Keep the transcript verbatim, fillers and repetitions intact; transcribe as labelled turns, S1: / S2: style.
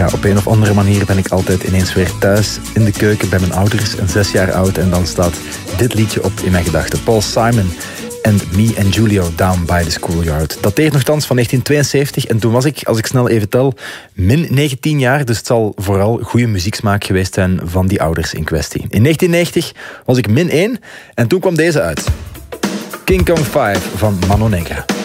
S1: ja, op een of andere manier ben ik altijd ineens weer thuis in de keuken bij mijn ouders en zes jaar oud. En dan staat dit liedje op in mijn gedachten. Paul Simon en Me and Julio Down by the Schoolyard. Dateert nogthans van negentien tweeënzeventig. En toen was ik, als ik snel even tel, min negentien jaar. Dus het zal vooral goede muzieksmaak geweest zijn van die ouders in kwestie. In negentien negentig was ik min één en toen kwam deze uit. King Kong vijf van Manon Negra.